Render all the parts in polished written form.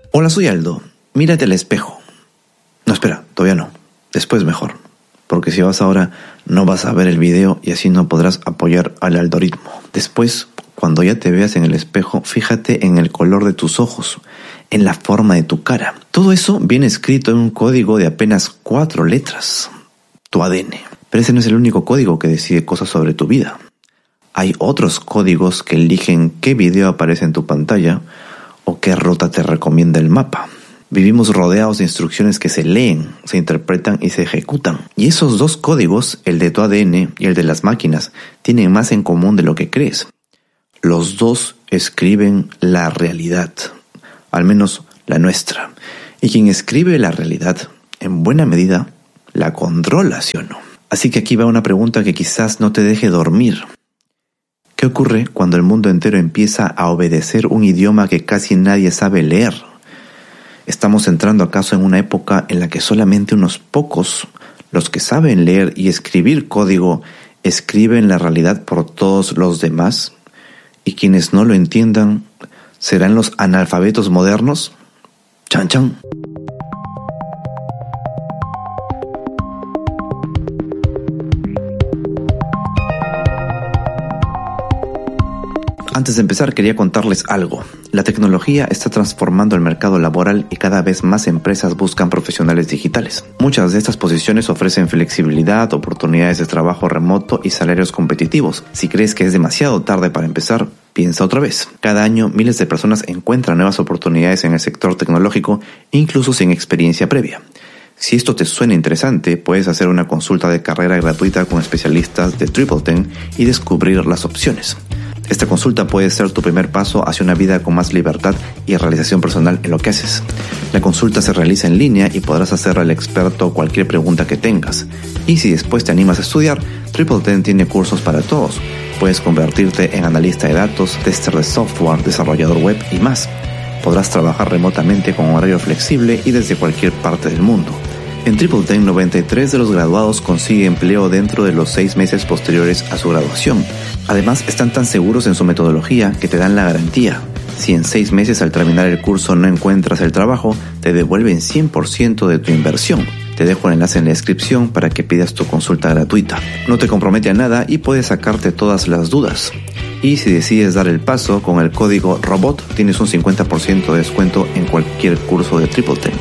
Hola, soy Aldo. Mírate al espejo. No, espera, todavía no. Después mejor. Porque si vas ahora, no vas a ver el video y así no podrás apoyar al algoritmo. Después, cuando ya te veas en el espejo, fíjate en el color de tus ojos, en la forma de tu cara. Todo eso viene escrito en un código de apenas 4 letras. Tu ADN. Pero ese no es el único código que decide cosas sobre tu vida. Hay otros códigos que eligen qué video aparece en tu pantalla o qué ruta te recomienda el mapa. Vivimos rodeados de instrucciones que se leen, se interpretan y se ejecutan. Y esos 2 códigos, el de tu ADN y el de las máquinas, tienen más en común de lo que crees. Los 2 escriben la realidad, al menos la nuestra. Y quien escribe la realidad, en buena medida, la controla, ¿sí o no? Así que aquí va una pregunta que quizás no te deje dormir. ¿Qué ocurre cuando el mundo entero empieza a obedecer un idioma que casi nadie sabe leer? ¿Estamos entrando acaso en una época en la que solamente unos pocos, los que saben leer y escribir código, escriben la realidad por todos los demás? ¿Y quienes no lo entiendan serán los analfabetos modernos? Chan chan. Antes de empezar, quería contarles algo. La tecnología está transformando el mercado laboral y cada vez más empresas buscan profesionales digitales. Muchas de estas posiciones ofrecen flexibilidad, oportunidades de trabajo remoto y salarios competitivos. Si crees que es demasiado tarde para empezar, piensa otra vez. Cada año, miles de personas encuentran nuevas oportunidades en el sector tecnológico, incluso sin experiencia previa. Si esto te suena interesante, puedes hacer una consulta de carrera gratuita con especialistas de TripleTen y descubrir las opciones. Esta consulta puede ser tu primer paso hacia una vida con más libertad y realización personal en lo que haces. La consulta se realiza en línea y podrás hacerle al experto cualquier pregunta que tengas. Y si después te animas a estudiar, TripleTen tiene cursos para todos. Puedes convertirte en analista de datos, tester de software, desarrollador web y más. Podrás trabajar remotamente con horario flexible y desde cualquier parte del mundo. En TripleTen, 93 de los graduados consiguen empleo dentro de los 6 meses posteriores a su graduación. Además, están tan seguros en su metodología que te dan la garantía. Si en 6 meses al terminar el curso no encuentras el trabajo, te devuelven 100% de tu inversión. Te dejo el enlace en la descripción para que pidas tu consulta gratuita. No te compromete a nada y puedes sacarte todas las dudas. Y si decides dar el paso, con el código ROBOT tienes un 50% de descuento en cualquier curso de TripleTen.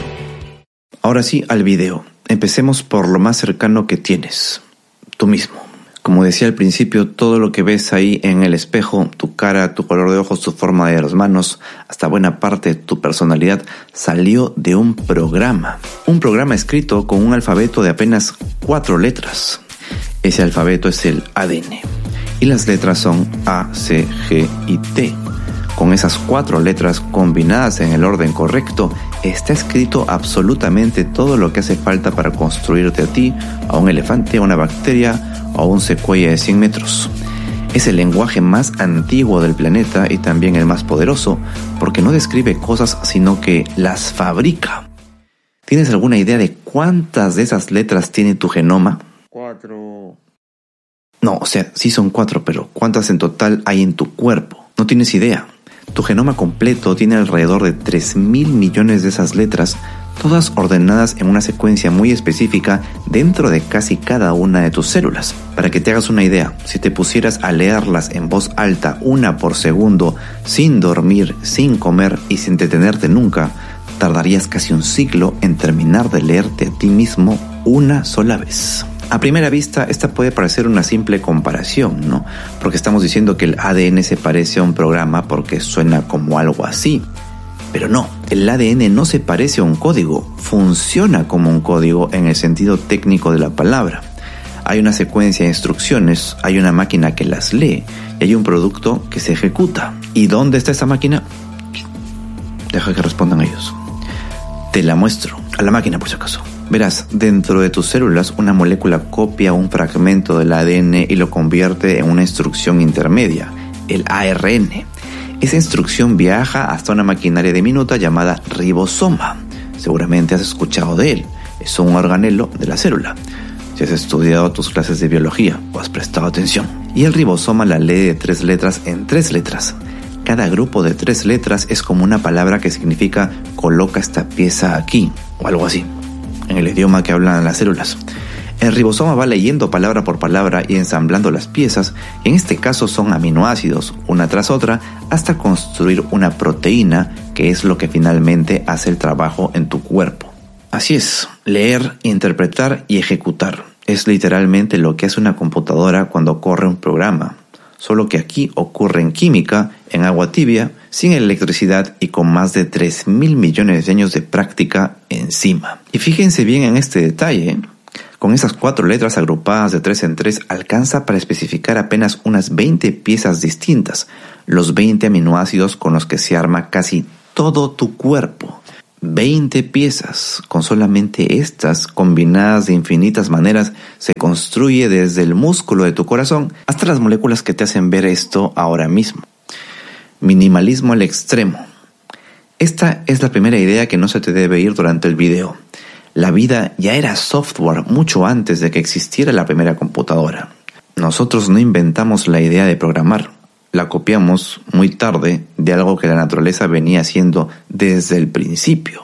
Ahora sí, al video. Empecemos por lo más cercano que tienes, tú mismo. Como decía al principio, todo lo que ves ahí en el espejo, tu cara, tu color de ojos, tu forma de las manos, hasta buena parte de tu personalidad, salió de un programa. Un programa escrito con un alfabeto de apenas 4 letras. Ese alfabeto es el ADN. Y las letras son A, C, G y T. Con esas 4 letras combinadas en el orden correcto, está escrito absolutamente todo lo que hace falta para construirte a ti, a un elefante, a una bacteria o a un secuoya de 100 metros. Es el lenguaje más antiguo del planeta y también el más poderoso, porque no describe cosas sino que las fabrica. ¿Tienes alguna idea de cuántas de esas letras tiene tu genoma? 4. No, o sea, sí son 4, pero ¿cuántas en total hay en tu cuerpo? No tienes idea. Tu genoma completo tiene alrededor de 3.000 millones de esas letras, todas ordenadas en una secuencia muy específica dentro de casi cada una de tus células. Para que te hagas una idea, si te pusieras a leerlas en voz alta 1 por segundo, sin dormir, sin comer y sin detenerte nunca, tardarías casi un siglo en terminar de leerte a ti mismo una sola vez. A primera vista, esta puede parecer una simple comparación, ¿no? Porque estamos diciendo que el ADN se parece a un programa porque suena como algo así. Pero no, el ADN no se parece a un código, funciona como un código en el sentido técnico de la palabra. Hay una secuencia de instrucciones, hay una máquina que las lee y hay un producto que se ejecuta. ¿Y dónde está esa máquina? Deja que respondan ellos. Te la muestro, a la máquina por si acaso. Verás, dentro de tus células una molécula copia un fragmento del ADN y lo convierte en una instrucción intermedia, el ARN. Esa instrucción viaja hasta una maquinaria diminuta llamada ribosoma. Seguramente has escuchado de él, es un organelo de la célula. Si has estudiado tus clases de biología o has prestado atención. Y el ribosoma la lee de 3 letras en 3 letras. cada grupo de 3 letras es como una palabra que significa coloca esta pieza aquí, o algo así, en el idioma que hablan las células. El ribosoma va leyendo palabra por palabra y ensamblando las piezas, y en este caso son aminoácidos, una tras otra, hasta construir una proteína, que es lo que finalmente hace el trabajo en tu cuerpo. Así es, leer, interpretar y ejecutar. Es literalmente lo que hace una computadora cuando corre un programa. Solo que aquí ocurre en química, en agua tibia, sin electricidad y con más de 3.000 millones de años de práctica encima. Y fíjense bien en este detalle, con esas 4 letras agrupadas de 3 en 3 alcanza para especificar apenas unas 20 piezas distintas, los 20 aminoácidos con los que se arma casi todo tu cuerpo. 20 piezas, con solamente estas combinadas de infinitas maneras, se construye desde el músculo de tu corazón hasta las moléculas que te hacen ver esto ahora mismo. Minimalismo al extremo. Esta es la primera idea que no se te debe ir durante el video. La vida ya era software mucho antes de que existiera la primera computadora. Nosotros no inventamos la idea de programar. La copiamos muy tarde de algo que la naturaleza venía haciendo desde el principio.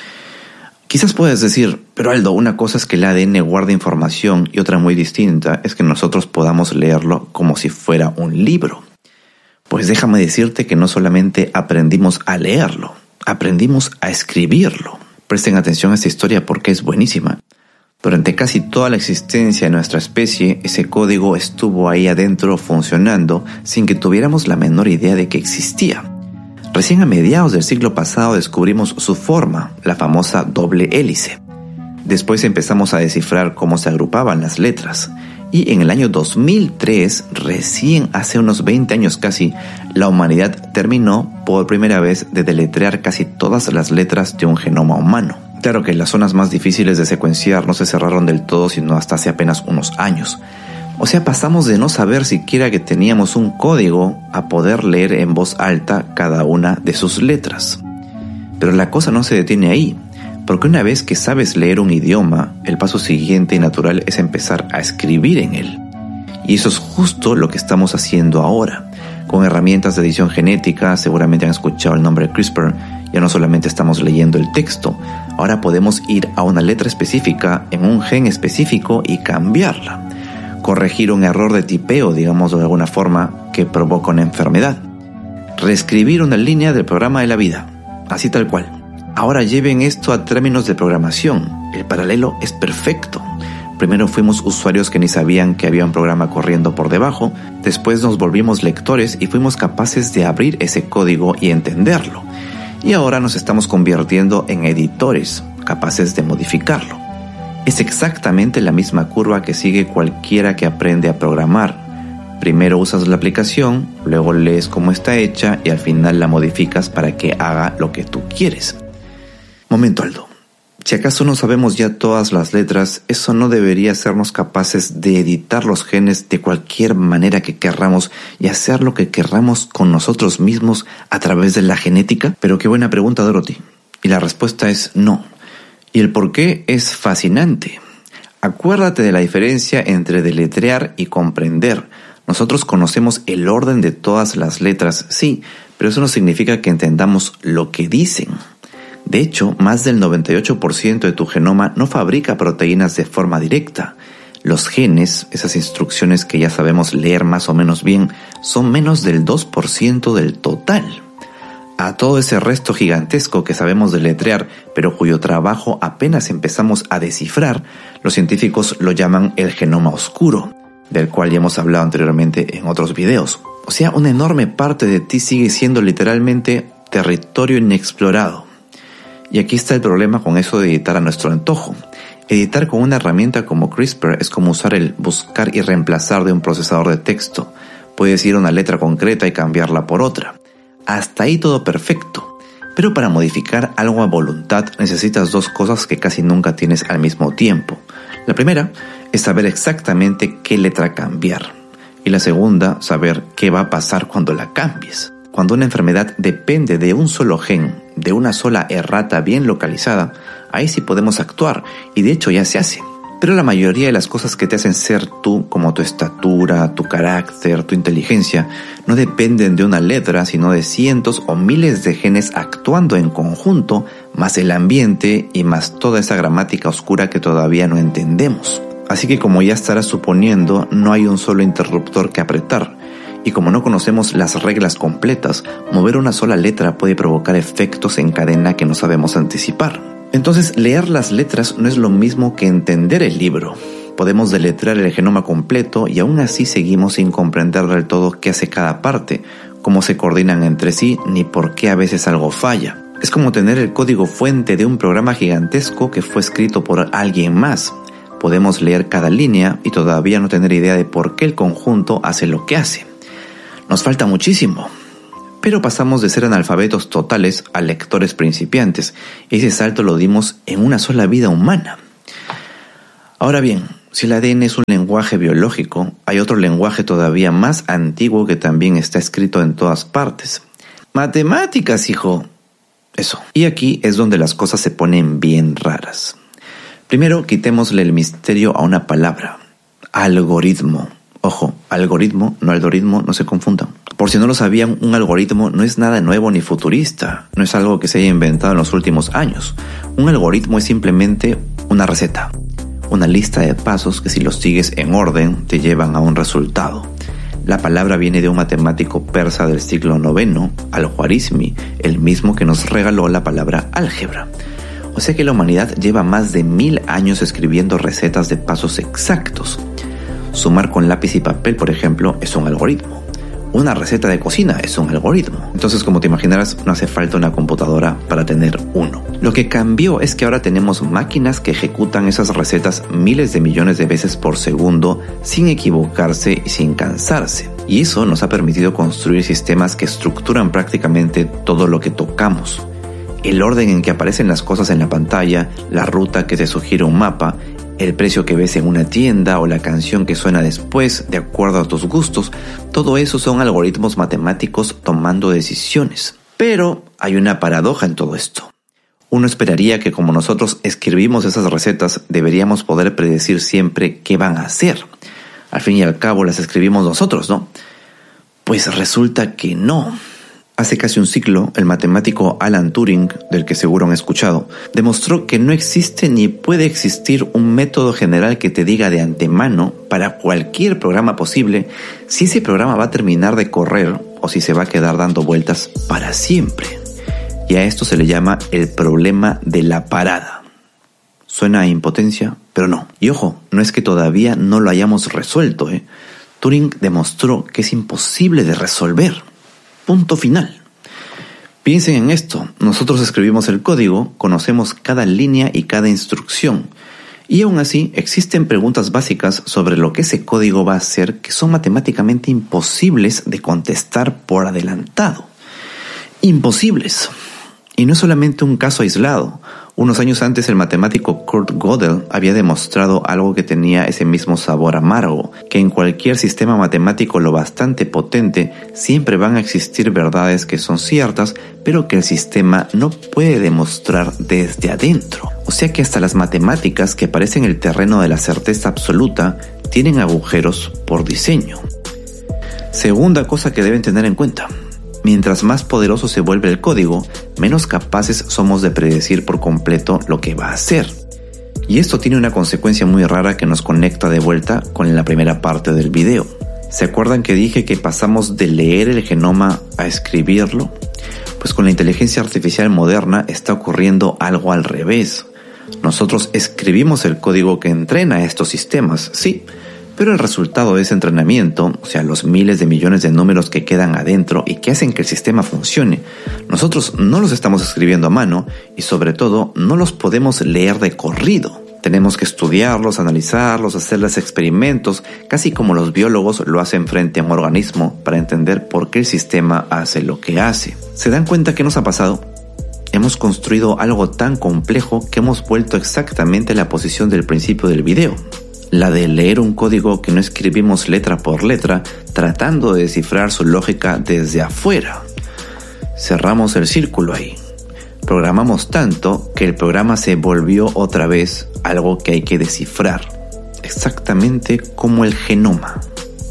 Quizás puedes decir, pero Aldo, una cosa es que el ADN guarda información y otra muy distinta es que nosotros podamos leerlo como si fuera un libro. Pues déjame decirte que no solamente aprendimos a leerlo, aprendimos a escribirlo. Presten atención a esta historia porque es buenísima. Durante casi toda la existencia de nuestra especie, ese código estuvo ahí adentro funcionando sin que tuviéramos la menor idea de que existía. Recién a mediados del siglo pasado descubrimos su forma, la famosa doble hélice. Después empezamos a descifrar cómo se agrupaban las letras. Y en el año 2003, recién hace unos 20 años casi, la humanidad terminó por primera vez de deletrear casi todas las letras de un genoma humano. Claro que las zonas más difíciles de secuenciar no se cerraron del todo sino hasta hace apenas unos años. O sea, pasamos de no saber siquiera que teníamos un código a poder leer en voz alta cada una de sus letras. Pero la cosa no se detiene ahí, porque una vez que sabes leer un idioma, el paso siguiente y natural es empezar a escribir en él. Y eso es justo lo que estamos haciendo ahora. Con herramientas de edición genética, seguramente han escuchado el nombre CRISPR, ya no solamente estamos leyendo el texto, ahora podemos ir a una letra específica en un gen específico y cambiarla. Corregir un error de tipeo, digamos de alguna forma, que provoca una enfermedad. Reescribir una línea del programa de la vida, así tal cual. Ahora lleven esto a términos de programación. El paralelo es perfecto. Primero fuimos usuarios que ni sabían que había un programa corriendo por debajo, después nos volvimos lectores y fuimos capaces de abrir ese código y entenderlo. Y ahora nos estamos convirtiendo en editores, capaces de modificarlo. Es exactamente la misma curva que sigue cualquiera que aprende a programar. Primero usas la aplicación, luego lees cómo está hecha y al final la modificas para que haga lo que tú quieres. Momento, Aldo. Si acaso no sabemos ya todas las letras, ¿eso no debería hacernos capaces de editar los genes de cualquier manera que querramos y hacer lo que querramos con nosotros mismos a través de la genética? Pero qué buena pregunta, Dorothy. Y la respuesta es no. Y el por qué es fascinante. Acuérdate de la diferencia entre deletrear y comprender. Nosotros conocemos el orden de todas las letras, sí, pero eso no significa que entendamos lo que dicen. De hecho, más del 98% de tu genoma no fabrica proteínas de forma directa. Los genes, esas instrucciones que ya sabemos leer más o menos bien, son menos del 2% del total. A todo ese resto gigantesco que sabemos deletrear, pero cuyo trabajo apenas empezamos a descifrar, los científicos lo llaman el genoma oscuro, del cual ya hemos hablado anteriormente en otros videos. O sea, una enorme parte de ti sigue siendo literalmente territorio inexplorado. Y aquí está el problema con eso de editar a nuestro antojo. Editar con una herramienta como CRISPR es como usar el buscar y reemplazar de un procesador de texto. Puedes ir a una letra concreta y cambiarla por otra. Hasta ahí todo perfecto. Pero para modificar algo a voluntad necesitas dos cosas que casi nunca tienes al mismo tiempo. La primera es saber exactamente qué letra cambiar. Y la segunda, saber qué va a pasar cuando la cambies. Cuando una enfermedad depende de un solo gen, de una sola errata bien localizada, ahí sí podemos actuar, y de hecho ya se hace. Pero la mayoría de las cosas que te hacen ser tú, como tu estatura, tu carácter, tu inteligencia, no dependen de una letra, sino de cientos o miles de genes actuando en conjunto, más el ambiente y más toda esa gramática oscura que todavía no entendemos. Así que, como ya estarás suponiendo, no hay un solo interruptor que apretar. Y como no conocemos las reglas completas, mover una sola letra puede provocar efectos en cadena que no sabemos anticipar. Entonces, leer las letras no es lo mismo que entender el libro. Podemos deletrear el genoma completo y aún así seguimos sin comprender del todo qué hace cada parte, cómo se coordinan entre sí, ni por qué a veces algo falla. Es como tener el código fuente de un programa gigantesco que fue escrito por alguien más. Podemos leer cada línea y todavía no tener idea de por qué el conjunto hace lo que hace. Nos falta muchísimo. Pero pasamos de ser analfabetos totales a lectores principiantes. Ese salto lo dimos en una sola vida humana. Ahora bien, si el ADN es un lenguaje biológico, hay otro lenguaje todavía más antiguo que también está escrito en todas partes. Matemáticas, hijo. Eso. Y aquí es donde las cosas se ponen bien raras. Primero, quitémosle el misterio a una palabra. Algoritmo. Ojo, algoritmo, no algoritmo, no se confundan. Por si no lo sabían, un algoritmo no es nada nuevo ni futurista, no es algo que se haya inventado en los últimos años. Un algoritmo es simplemente una receta, una lista de pasos que si los sigues en orden te llevan a un resultado. La palabra viene de un matemático persa del siglo IX, Al-Khwarizmi, el mismo que nos regaló la palabra álgebra. O sea que la humanidad lleva más de 1000 años escribiendo recetas de pasos exactos. Sumar con lápiz y papel, por ejemplo, es un algoritmo. Una receta de cocina es un algoritmo. Entonces, como te imaginarás, no hace falta una computadora para tener uno. Lo que cambió es que ahora tenemos máquinas que ejecutan esas recetas miles de millones de veces por segundo sin equivocarse y sin cansarse. Y eso nos ha permitido construir sistemas que estructuran prácticamente todo lo que tocamos. El orden en que aparecen las cosas en la pantalla, la ruta que te sugiere un mapa, el precio que ves en una tienda o la canción que suena después, de acuerdo a tus gustos, todo eso son algoritmos matemáticos tomando decisiones. Pero hay una paradoja en todo esto. Uno esperaría que como nosotros escribimos esas recetas, deberíamos poder predecir siempre qué van a hacer. Al fin y al cabo las escribimos nosotros, ¿no? Pues resulta que no. Hace casi un siglo, el matemático Alan Turing, del que seguro han escuchado, demostró que no existe ni puede existir un método general que te diga de antemano, para cualquier programa posible, si ese programa va a terminar de correr o si se va a quedar dando vueltas para siempre. Y a esto se le llama el problema de la parada. Suena a impotencia, pero no. Y ojo, no es que todavía no lo hayamos resuelto, Turing demostró que es imposible de resolver. Punto final. Piensen en esto, nosotros escribimos el código, conocemos cada línea y cada instrucción, y aún así existen preguntas básicas sobre lo que ese código va a hacer que son matemáticamente imposibles de contestar por adelantado. Imposibles. Y no es solamente un caso aislado. Unos años antes el matemático Kurt Gödel había demostrado algo que tenía ese mismo sabor amargo, que en cualquier sistema matemático lo bastante potente siempre van a existir verdades que son ciertas, pero que el sistema no puede demostrar desde adentro. O sea que hasta las matemáticas que parecen el terreno de la certeza absoluta tienen agujeros por diseño. Segunda cosa que deben tener en cuenta. Mientras más poderoso se vuelve el código, menos capaces somos de predecir por completo lo que va a hacer. Y esto tiene una consecuencia muy rara que nos conecta de vuelta con la primera parte del video. ¿Se acuerdan que dije que pasamos de leer el genoma a escribirlo? Pues con la inteligencia artificial moderna está ocurriendo algo al revés. Nosotros escribimos el código que entrena estos sistemas, sí, pero el resultado de ese entrenamiento, o sea, los miles de millones de números que quedan adentro y que hacen que el sistema funcione, nosotros no los estamos escribiendo a mano y sobre todo no los podemos leer de corrido. Tenemos que estudiarlos, analizarlos, hacerles experimentos, casi como los biólogos lo hacen frente a un organismo para entender por qué el sistema hace lo que hace. ¿Se dan cuenta qué nos ha pasado? Hemos construido algo tan complejo que hemos vuelto exactamente a la posición del principio del video. La de leer un código que no escribimos letra por letra, tratando de descifrar su lógica desde afuera. Cerramos el círculo ahí. Programamos tanto que el programa se volvió otra vez algo que hay que descifrar, exactamente como el genoma.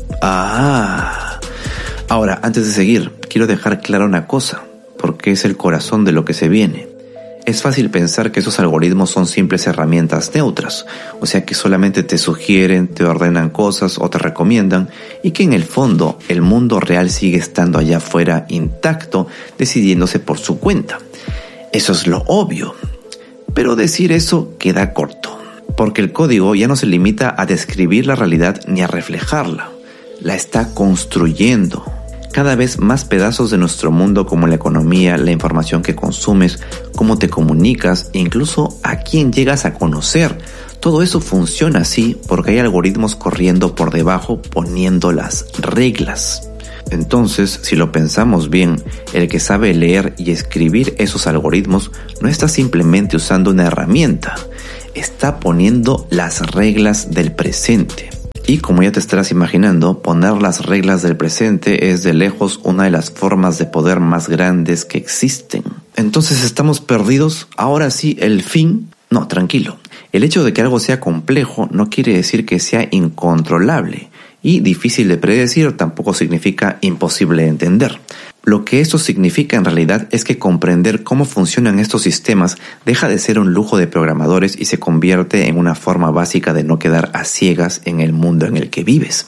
Ahora, antes de seguir, quiero dejar clara una cosa, porque es el corazón de lo que se viene. Es fácil pensar que esos algoritmos son simples herramientas neutras, o sea que solamente te sugieren, te ordenan cosas o te recomiendan, y que en el fondo el mundo real sigue estando allá afuera intacto, decidiéndose por su cuenta. Eso es lo obvio, pero decir eso queda corto, porque el código ya no se limita a describir la realidad ni a reflejarla, la está construyendo. Cada vez más pedazos de nuestro mundo, como la economía, la información que consumes, cómo te comunicas e incluso a quién llegas a conocer. Todo eso funciona así porque hay algoritmos corriendo por debajo poniendo las reglas. Entonces, si lo pensamos bien, el que sabe leer y escribir esos algoritmos no está simplemente usando una herramienta, está poniendo las reglas del presente. Y como ya te estarás imaginando, poner las reglas del presente es de lejos una de las formas de poder más grandes que existen. Entonces, ¿estamos perdidos? Ahora sí, el fin. No, tranquilo. El hecho de que algo sea complejo no quiere decir que sea incontrolable. Y difícil de predecir tampoco significa imposible de entender. Lo que esto significa en realidad es que comprender cómo funcionan estos sistemas deja de ser un lujo de programadores y se convierte en una forma básica de no quedar a ciegas en el mundo en el que vives.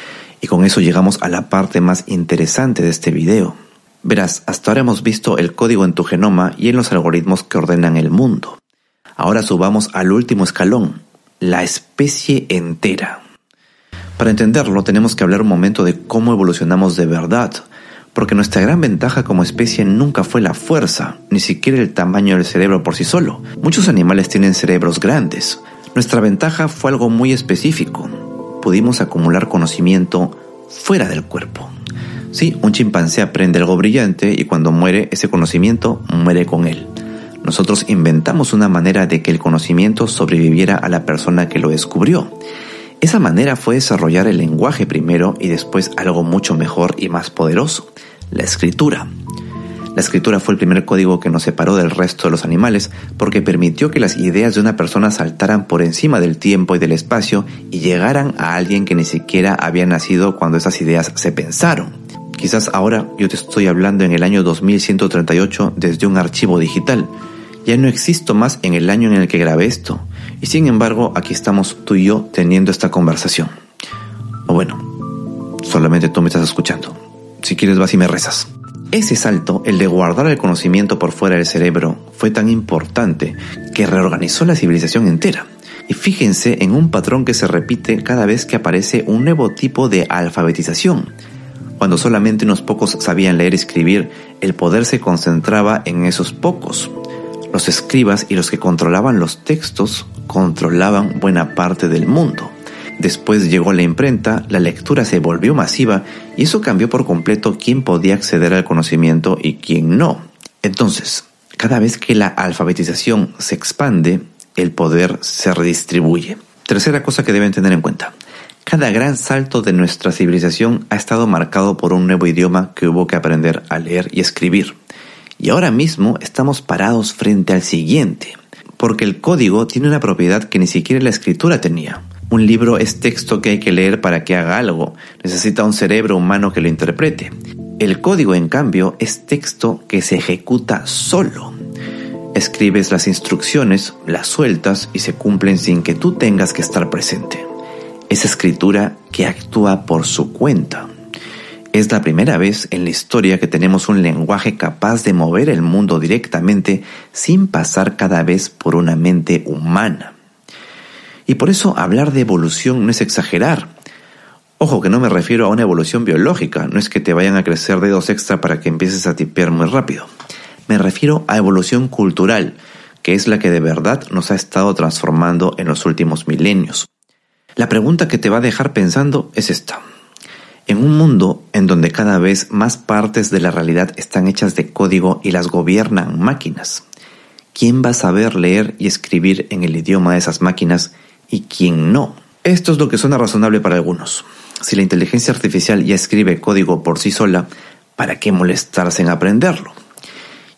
Y con eso llegamos a la parte más interesante de este video. Verás, hasta ahora hemos visto el código en tu genoma y en los algoritmos que ordenan el mundo. Ahora subamos al último escalón, la especie entera. Para entenderlo tenemos que hablar un momento de cómo evolucionamos de verdad, porque nuestra gran ventaja como especie nunca fue la fuerza, ni siquiera el tamaño del cerebro por sí solo. Muchos animales tienen cerebros grandes. Nuestra ventaja fue algo muy específico. Pudimos acumular conocimiento fuera del cuerpo. Sí, un chimpancé aprende algo brillante y cuando muere, ese conocimiento muere con él. Nosotros inventamos una manera de que el conocimiento sobreviviera a la persona que lo descubrió. Esa manera fue desarrollar el lenguaje primero y después algo mucho mejor y más poderoso, la escritura. La escritura fue el primer código que nos separó del resto de los animales porque permitió que las ideas de una persona saltaran por encima del tiempo y del espacio y llegaran a alguien que ni siquiera había nacido cuando esas ideas se pensaron. Quizás ahora yo te estoy hablando en el año 2138 desde un archivo digital. Ya no existo más en el año en el que grabé esto. Y sin embargo, aquí estamos tú y yo teniendo esta conversación. O bueno, solamente tú me estás escuchando. Si quieres vas y me rezas. Ese salto, el de guardar el conocimiento por fuera del cerebro, fue tan importante que reorganizó la civilización entera. Y fíjense en un patrón que se repite cada vez que aparece un nuevo tipo de alfabetización. Cuando solamente unos pocos sabían leer y escribir, el poder se concentraba en esos pocos. Los escribas y los que controlaban los textos controlaban buena parte del mundo. Después llegó la imprenta, la lectura se volvió masiva y eso cambió por completo quién podía acceder al conocimiento y quién no. Entonces, cada vez que la alfabetización se expande, el poder se redistribuye. Tercera cosa que deben tener en cuenta. Cada gran salto de nuestra civilización ha estado marcado por un nuevo idioma que hubo que aprender a leer y escribir. Y ahora mismo estamos parados frente al siguiente, porque el código tiene una propiedad que ni siquiera la escritura tenía. Un libro es texto que hay que leer para que haga algo, necesita un cerebro humano que lo interprete. El código, en cambio, es texto que se ejecuta solo. Escribes las instrucciones, las sueltas y se cumplen sin que tú tengas que estar presente. Es escritura que actúa por su cuenta. Es la primera vez en la historia que tenemos un lenguaje capaz de mover el mundo directamente sin pasar cada vez por una mente humana. Y por eso hablar de evolución no es exagerar. Ojo que no me refiero a una evolución biológica, no es que te vayan a crecer dedos extra para que empieces a tipear muy rápido. Me refiero a evolución cultural, que es la que de verdad nos ha estado transformando en los últimos milenios. La pregunta que te va a dejar pensando es esta. En un mundo en donde cada vez más partes de la realidad están hechas de código y las gobiernan máquinas, ¿quién va a saber leer y escribir en el idioma de esas máquinas y quién no? Esto es lo que suena razonable para algunos. Si la inteligencia artificial ya escribe código por sí sola, ¿para qué molestarse en aprenderlo?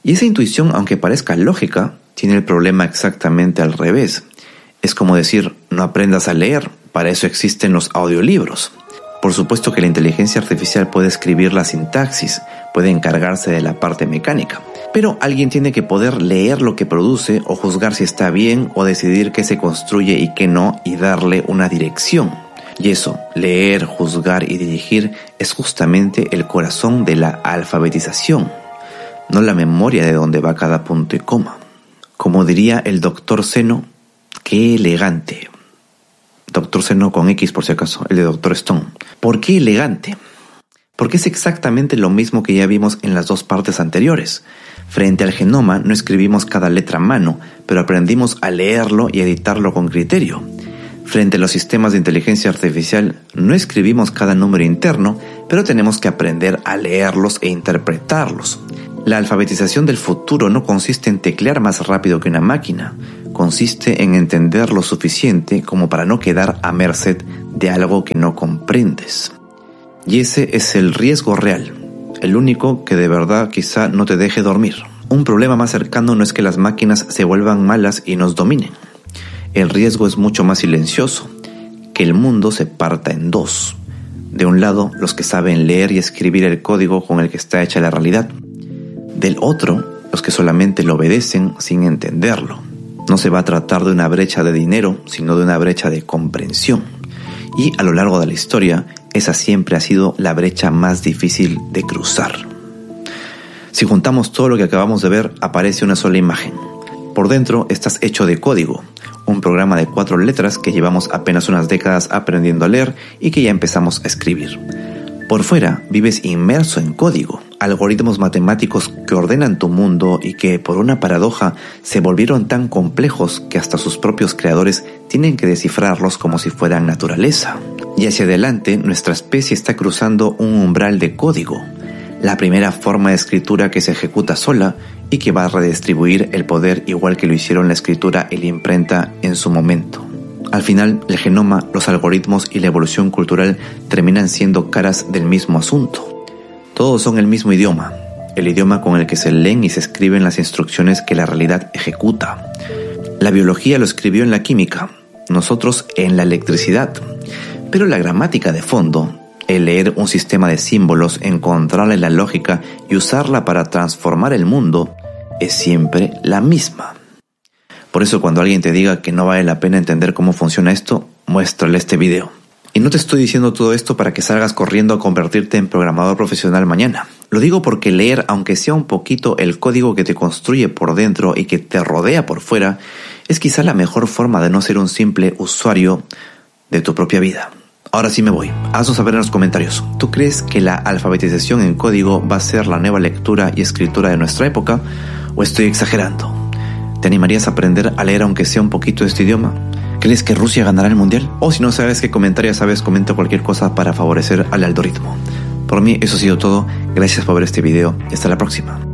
Y esa intuición, aunque parezca lógica, tiene el problema exactamente al revés. Es como decir, no aprendas a leer, para eso existen los audiolibros. Por supuesto que la inteligencia artificial puede escribir la sintaxis, puede encargarse de la parte mecánica, pero alguien tiene que poder leer lo que produce o juzgar si está bien o decidir qué se construye y qué no y darle una dirección. Y eso, leer, juzgar y dirigir, es justamente el corazón de la alfabetización, no la memoria de dónde va cada punto y coma. Como diría el doctor Zeno, ¡qué elegante! Doctor Zeno con X por si acaso, el de Doctor Stone. ¿Por qué elegante? Porque es exactamente lo mismo que ya vimos en las dos partes anteriores. Frente al genoma no escribimos cada letra a mano, pero aprendimos a leerlo y editarlo con criterio. Frente a los sistemas de inteligencia artificial no escribimos cada número interno, pero tenemos que aprender a leerlos e interpretarlos. La alfabetización del futuro no consiste en teclear más rápido que una máquina, consiste en entender lo suficiente como para no quedar a merced de algo que no comprendes. Y ese es el riesgo real, el único que de verdad quizá no te deje dormir. Un problema más cercano no es que las máquinas se vuelvan malas y nos dominen. El riesgo es mucho más silencioso, que el mundo se parta en dos. De un lado, los que saben leer y escribir el código con el que está hecha la realidad. Del otro, los que solamente lo obedecen sin entenderlo. No se va a tratar de una brecha de dinero, sino de una brecha de comprensión. Y a lo largo de la historia, esa siempre ha sido la brecha más difícil de cruzar. Si juntamos todo lo que acabamos de ver, aparece una sola imagen. Por dentro estás hecho de código, un programa de 4 letras que llevamos apenas unas décadas aprendiendo a leer y que ya empezamos a escribir. Por fuera vives inmerso en código, algoritmos matemáticos que ordenan tu mundo y que, por una paradoja, se volvieron tan complejos que hasta sus propios creadores tienen que descifrarlos como si fueran naturaleza. Y hacia adelante, nuestra especie está cruzando un umbral de código, la primera forma de escritura que se ejecuta sola y que va a redistribuir el poder igual que lo hicieron la escritura y la imprenta en su momento. Al final, el genoma, los algoritmos y la evolución cultural terminan siendo caras del mismo asunto. Todos son el mismo idioma, el idioma con el que se leen y se escriben las instrucciones que la realidad ejecuta. La biología lo escribió en la química, nosotros en la electricidad. Pero la gramática de fondo, el leer un sistema de símbolos, encontrarle la lógica y usarla para transformar el mundo, es siempre la misma. Por eso cuando alguien te diga que no vale la pena entender cómo funciona esto, muéstrale este video. Y no te estoy diciendo todo esto para que salgas corriendo a convertirte en programador profesional mañana. Lo digo porque leer, aunque sea un poquito el código que te construye por dentro y que te rodea por fuera, es quizá la mejor forma de no ser un simple usuario de tu propia vida. Ahora sí me voy. Haznos saber en los comentarios. ¿Tú crees que la alfabetización en código va a ser la nueva lectura y escritura de nuestra época? ¿O estoy exagerando? ¿Te animarías a aprender a leer aunque sea un poquito de este idioma? ¿Crees que Rusia ganará el mundial? O si no sabes qué comentar, ya sabes, comenta cualquier cosa para favorecer al algoritmo. Por mí eso ha sido todo. Gracias por ver este video y hasta la próxima.